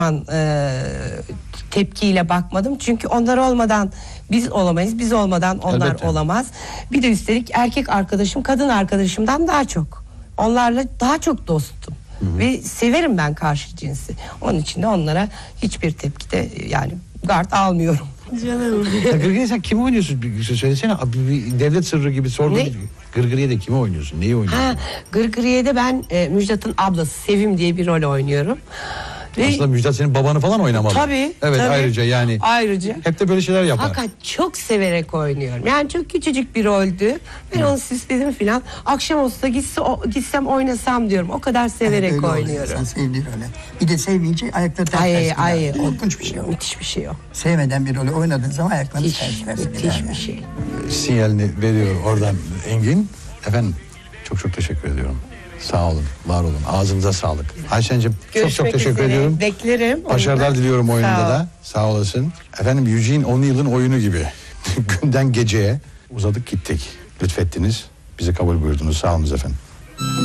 tepkiyle bakmadım. Çünkü onlar olmadan biz olamayız. Biz olmadan onlar Elbette. olamaz. Bir de üstelik erkek arkadaşım kadın arkadaşımdan daha çok. Onlarla daha çok dostum. Ve severim ben karşı cinsi. Onun için de onlara hiçbir tepkide yani gard almıyorum. Canım. Gırgırı'ya sen kimi oynuyorsun? Bir söylesene. Bir devlet sırrı gibi sordum. Ne? Gırgırı'ya kimi oynuyorsun? Neyi oynuyorsun? Ha, Gırgırıye'de ben Müjdat'ın ablası Sevim diye bir rol oynuyorum. Ve Aslında Müjdat senin babanı falan oynamalı. Tabii. Evet, tabii. Ayrıca yani. Ayrıca. Hep de böyle şeyler yapar. Fakat çok severek oynuyorum. Yani çok küçücük bir roldü. Ben onu süsledim filan. Akşam olsa gitsem oynasam diyorum. O kadar severek Öyle oluyor. oynuyorum. Sen sevdiğin öyle. Bir de sevmeyince ayakları ters ters gider. Korkunç bir şey o. Müthiş bir şey o. Sevmeden bir rolü oynadığın zaman ayakları Müthiş, ters ters gider. müthiş bir şey. Sinyalini veriyor oradan Engin. Efendim çok teşekkür ediyorum. Sağ olun, var olun. Ağzınıza sağlık. Ayşen'cim çok Görüşmek teşekkür üzere. ediyorum. Beklerim. Başarılar Onunla. diliyorum oyununda Sağ ol. da. Sağ olasın. Efendim Eugene 10 yılın oyunu gibi. Günden geceye uzadık gittik. Lütfettiniz. Bizi kabul buyurdunuz. Sağ olun efendim.